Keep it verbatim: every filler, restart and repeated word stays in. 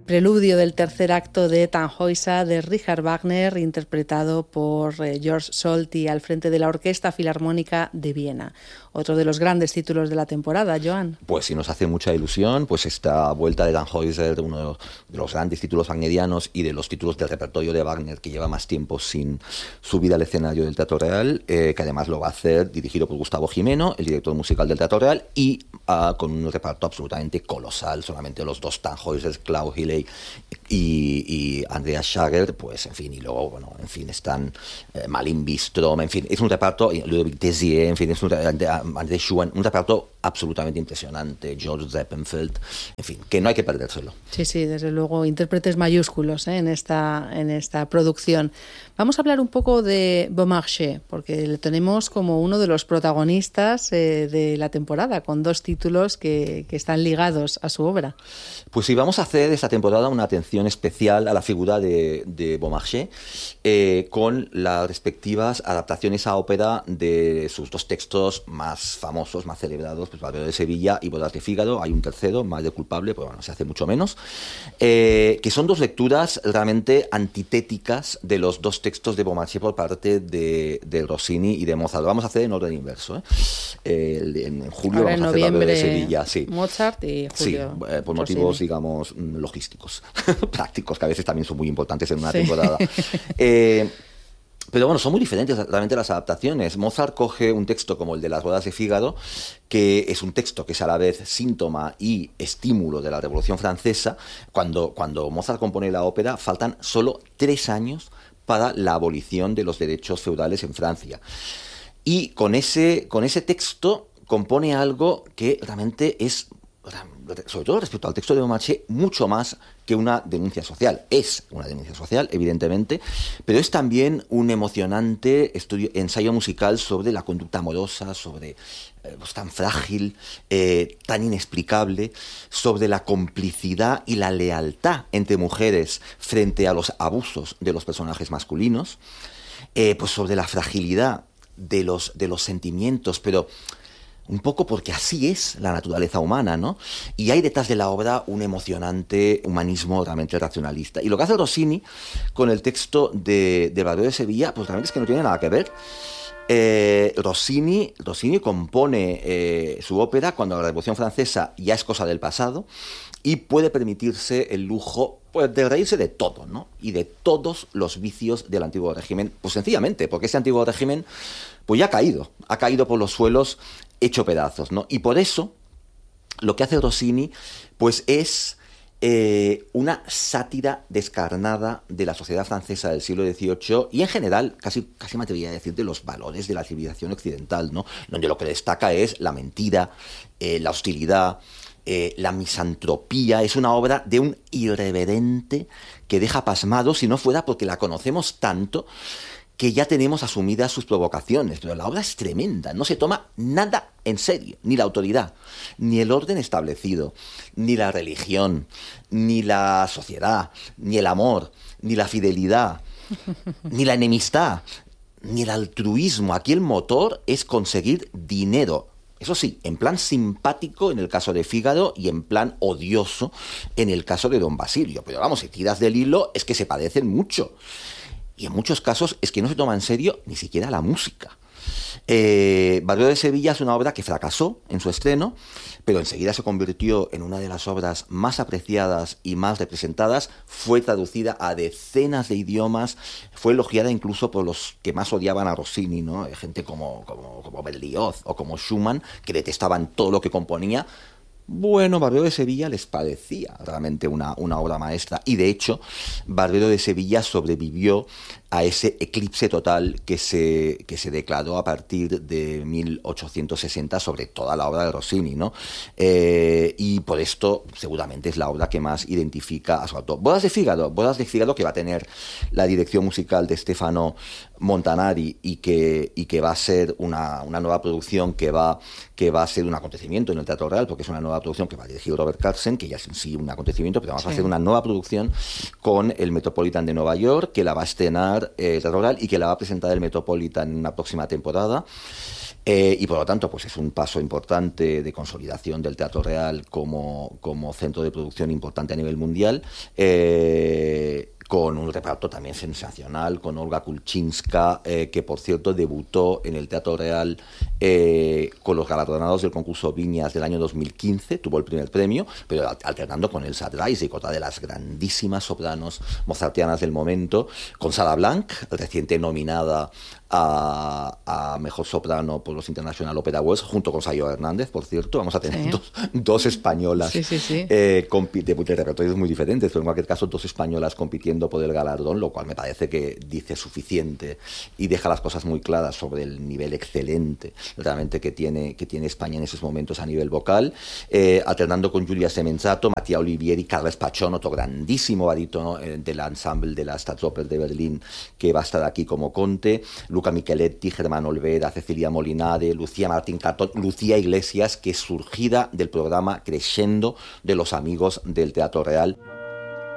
preludio del tercer acto de Tannhäuser de Richard Wagner, interpretado por eh, George Solti al frente de la Orquesta Filarmónica de Viena. Otro de los grandes títulos de la temporada, Joan. Pues sí, nos hace mucha ilusión, pues esta vuelta de Tannhäuser, uno de los, de los grandes títulos wagnerianos y de los títulos del repertorio de Wagner que lleva más tiempo sin subir al escenario del Teatro Real, eh, que además lo va a hacer dirigido por Gustavo Jimeno, el director musical del Teatro Real, y uh, con un reparto absolutamente colosal, solamente los dos Tannhäusers, Klaus Hilley y, y Andreas Schager, pues en fin, y luego, bueno, en fin, están eh, Malin Bistrom, en fin, es un reparto, Ludovic Tézier, en fin, es un, André Schumann, un reparto absolutamente impresionante, George Zeppenfeld, en fin, que no hay que perdérselo. Sí, sí, desde luego, intérpretes mayúsculos ¿eh? en esta en esta producción. Vamos a hablar un poco de Beaumarchais, porque le tenemos como uno de los protagonistas eh, de la temporada, con dos títulos que, que están ligados a su obra. Pues sí, vamos a hacer esta temporada una atención especial a la figura de, de Beaumarchais, eh, con las respectivas adaptaciones a ópera de sus dos textos más famosos, más celebrados, pues Barbero de Sevilla y Bodas de Fígaro. Hay un tercero, Más de culpable, pues bueno, se hace mucho menos, eh, que son dos lecturas realmente antitéticas de los dos textos de Beaumarchais por parte de, de Rossini y de Mozart. Lo vamos a hacer en orden inverso, ¿eh? Eh, en, en julio Ahora vamos en a hacer noviembre, Barbero de Sevilla, sí. Mozart y julio. Sí, eh, por Rossini. motivos, digamos, logísticos, prácticos, que a veces también son muy importantes en una Sí. temporada. Eh, Pero bueno, son muy diferentes realmente las adaptaciones. Mozart coge un texto como el de Las Bodas de Fígaro, que es un texto que es a la vez síntoma y estímulo de la Revolución Francesa. Cuando, cuando Mozart compone la ópera, faltan solo tres años para la abolición de los derechos feudales en Francia. Y con ese, con ese texto compone algo que realmente es, sobre todo respecto al texto de Beaumarchais, mucho más que una denuncia social. Es una denuncia social, evidentemente, pero es también un emocionante estudio, ensayo musical sobre la conducta amorosa, sobre eh, pues, tan frágil, eh, tan inexplicable, sobre la complicidad y la lealtad entre mujeres frente a los abusos de los personajes masculinos, eh, pues sobre la fragilidad de los, de los sentimientos, pero un poco porque así es la naturaleza humana, ¿no? Y hay detrás de la obra un emocionante humanismo realmente racionalista. Y lo que hace Rossini con el texto de, de Barbero de Sevilla, pues realmente es que no tiene nada que ver. Eh, Rossini, Rossini compone eh, su ópera cuando la Revolución Francesa ya es cosa del pasado y puede permitirse el lujo, pues, de reírse de todo, ¿no? Y de todos los vicios del antiguo régimen, pues sencillamente, porque ese antiguo régimen pues ya ha caído, ha caído por los suelos hecho pedazos, ¿no? Y por eso lo que hace Rossini pues es eh, una sátira descarnada de la sociedad francesa del siglo dieciocho y en general, casi, casi me atrevería a decir, de los valores de la civilización occidental, ¿no? Donde lo que destaca es la mentira, eh, la hostilidad, eh, la misantropía. Es una obra de un irreverente que deja pasmado, si no fuera porque la conocemos tanto que ya tenemos asumidas sus provocaciones, pero la obra es tremenda, no se toma nada en serio, ni la autoridad, ni el orden establecido, ni la religión, ni la sociedad, ni el amor, ni la fidelidad, ni la enemistad, ni el altruismo. Aquí el motor es conseguir dinero. Eso sí, en plan simpático en el caso de Fígaro y en plan odioso en el caso de Don Basilio. Pero vamos, si tiras del hilo es que se parecen mucho. Y en muchos casos es que no se toma en serio ni siquiera la música. Eh, Barbero de Sevilla es una obra que fracasó en su estreno, pero enseguida se convirtió en una de las obras más apreciadas y más representadas. Fue traducida a decenas de idiomas, fue elogiada incluso por los que más odiaban a Rossini, ¿no? Gente como, como, como Berlioz o como Schumann, que detestaban todo lo que componía. Bueno, Barbero de Sevilla les parecía realmente una, una obra maestra. Y de hecho, Barbero de Sevilla sobrevivió a ese eclipse total que se, que se declaró a partir de mil ochocientos sesenta sobre toda la obra de Rossini, ¿no? Eh, y por esto seguramente es la obra que más identifica a su autor. Bodas de Fígaro, Bodas de Fígaro, que va a tener la dirección musical de Stefano Montanari y que, y que va a ser una, una nueva producción que va, que va a ser un acontecimiento en el Teatro Real, porque es una nueva producción que va a dirigir Robert Carsen, que ya es en sí un acontecimiento, pero vamos sí. a hacer una nueva producción con el Metropolitan de Nueva York, que la va a estrenar el Teatro Real y que la va a presentar el Metropolitan en una próxima temporada. Eh, y por lo tanto, pues es un paso importante de consolidación del Teatro Real como, como centro de producción importante a nivel mundial. Eh, con un reparto también sensacional, con Olga Kulczynska, eh, que por cierto debutó en el Teatro Real eh, con los galardonados del concurso Viñas del año dos mil quince, tuvo el primer premio, pero alternando con Elsa Dreisig, otra de las grandísimas sopranos mozartianas del momento, con Sara Blanc, reciente nominada a, a Mejor Soprano por los International Opera Awards, junto con Sayo Hernández, por cierto. Vamos a tener sí. dos, dos españolas sí, sí, sí. Eh, de, de repertorios muy diferentes, pero en cualquier caso dos españolas compitiendo por el galardón, lo cual me parece que dice suficiente y deja las cosas muy claras sobre el nivel excelente realmente que tiene, que tiene España en esos momentos a nivel vocal, eh, alternando con Giulia Semenzato, Mattia Olivieri, Carles Pachón, otro grandísimo barítono eh, del ensemble de la Staatsoper de Berlín, que va a estar aquí como Conte, Luca Micheletti, Germán Olvera, Cecilia Molinare, Lucía Martín Cartón, Lucía Iglesias, que es surgida del programa Crescendo de los amigos del Teatro Real.